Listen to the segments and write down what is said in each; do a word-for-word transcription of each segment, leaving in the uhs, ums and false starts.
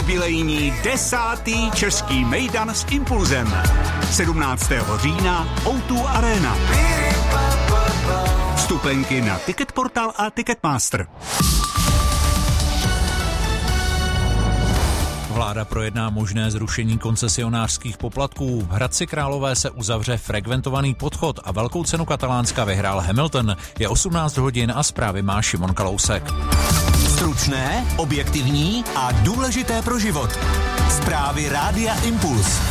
jubilejní desátý český mejdan s Impulzem. sedmnáctého října ó dva Arena. Vstupenky na Ticketportal a Ticketmaster. Vláda projedná možné zrušení koncesionářských poplatků. V Hradci Králové se uzavře frekventovaný podchod a velkou cenu Katalánska vyhrál Hamilton. Je osmnáct hodin a zprávy má Šimon Kalousek. Stručné, objektivní a důležité pro život. Zprávy Rádia Impuls.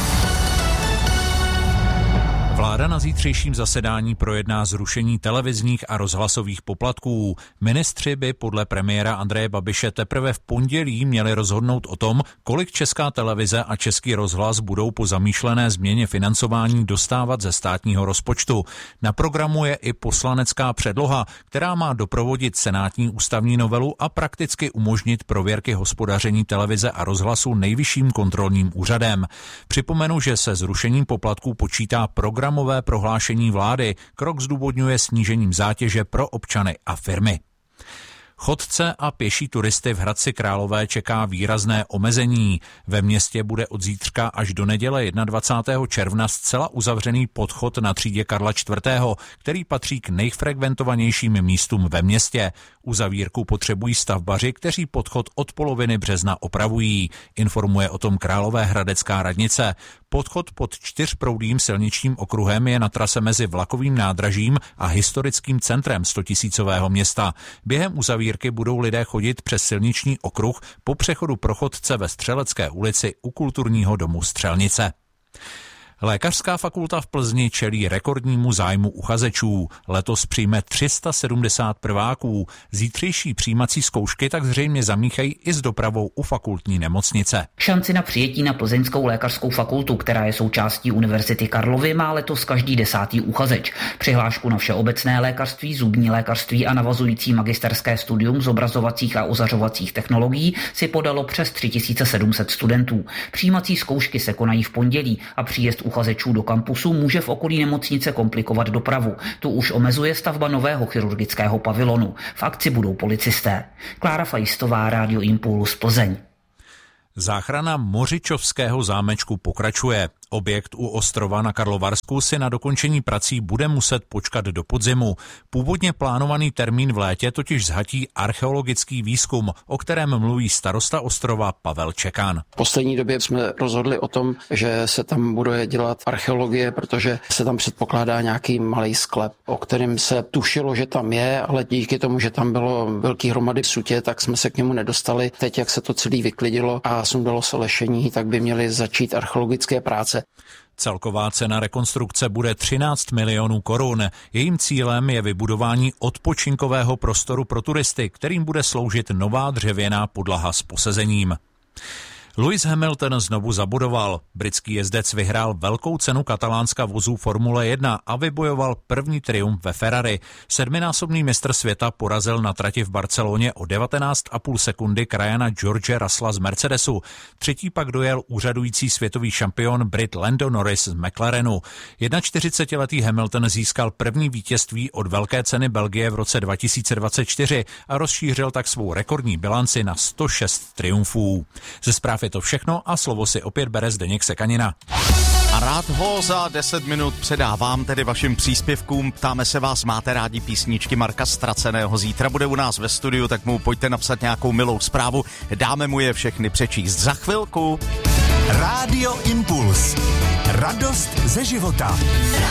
Vláda na zítřejším zasedání projedná zrušení televizních a rozhlasových poplatků. Ministři by podle premiéra Andreje Babiše teprve v pondělí měli rozhodnout o tom, kolik Česká televize a Český rozhlas budou po zamýšlené změně financování dostávat ze státního rozpočtu. Na programu je i poslanecká předloha, která má doprovodit senátní ústavní novelu a prakticky umožnit prověrky hospodaření televize a rozhlasu Nejvyšším kontrolním úřadem. Připomenu, že se zrušením poplatků počítá program Programové prohlášení vlády. Krok zdůvodňuje snížením zátěže pro občany a firmy. Chodce a pěší turisty v Hradci Králové čeká výrazné omezení. Ve městě bude od zítřka až do neděle dvacátého prvního června zcela uzavřený podchod na třídě Karla čtvrtého., který patří k nejfrekventovanějším místům ve městě. Uzavírku potřebují stavbaři, kteří podchod od poloviny března opravují. Informuje o tom Královéhradecká radnice. Podchod pod čtyřproudým silničním okruhem je na trase mezi vlakovým nádražím a historickým centrem stotisícového města. Během uzavírky budou lidé chodit přes silniční okruh po přechodu pro chodce ve Střelecké ulici u kulturního domu Střelnice. Lékařská fakulta v Plzni čelí rekordnímu zájmu uchazečů. Letos přijme tři sta sedmdesát prváků. Zítřejší přijímací zkoušky tak zřejmě zamíchají i s dopravou u fakultní nemocnice. Šanci na přijetí na Plzeňskou lékařskou fakultu, která je součástí Univerzity Karlovy, má letos každý desátý uchazeč. Přihlášku na všeobecné lékařství, zubní lékařství a navazující magisterské studium zobrazovacích a ozařovacích technologií si podalo přes tři tisíce sedm set studentů. Přijímací zkoušky se konají v pondělí a příjezd uchazečů do kampusu může v okolí nemocnice komplikovat dopravu. Tu už omezuje stavba nového chirurgického pavilonu. V akci budou policisté. Klára Fajstová, Rádio Impuls, Plzeň. Záchrana Mořičovského zámečku pokračuje. Objekt u ostrova na Karlovarsku si na dokončení prací bude muset počkat do podzimu. Původně plánovaný termín v létě totiž zhatí archeologický výzkum, o kterém mluví starosta ostrova Pavel Čekan. V poslední době jsme rozhodli o tom, že se tam bude dělat archeologie, protože se tam předpokládá nějaký malý sklep, o kterém se tušilo, že tam je, ale díky tomu, že tam bylo velký hromady sutě, tak jsme se k němu nedostali. Teď, jak se to celé vyklidilo a sundalo se lešení, tak by měly začít archeologické práce. Celková cena rekonstrukce bude třináct milionů korun. Jejím cílem je vybudování odpočinkového prostoru pro turisty, kterým bude sloužit nová dřevěná podlaha s posezením. Lewis Hamilton znovu zabodoval. Britský jezdec vyhrál velkou cenu Katalánska vozů Formule jedna a vybojoval první triumf ve Ferrari. Sedminásobný mistr světa porazil na trati v Barceloně o devatenáct a půl sekundy krajana George Russella z Mercedesu. Třetí pak dojel úřadující světový šampion Brit Lando Norris z McLarenu. čtyřicetiletý Hamilton získal první vítězství od velké ceny Belgie v roce dva tisíce dvacet čtyři a rozšířil tak svou rekordní bilanci na sto šest triumfů. Ze zpráv je to všechno a slovo si opět bere Zdeněk Sekanina. A rád ho za deset minut předávám tedy vašim příspěvkům. Ptáme se vás, máte rádi písničky Marka Ztraceného? Zítra bude u nás ve studiu, tak mu pojďte napsat nějakou milou zprávu. Dáme mu je všechny přečíst za chvilku. Rádio Impuls. Radost ze života.